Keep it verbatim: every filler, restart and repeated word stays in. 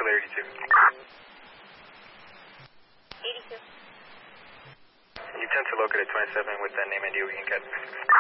layer eighty-two. eighty-two. You tend to locate at twenty-seven with that name and D O E in Cat.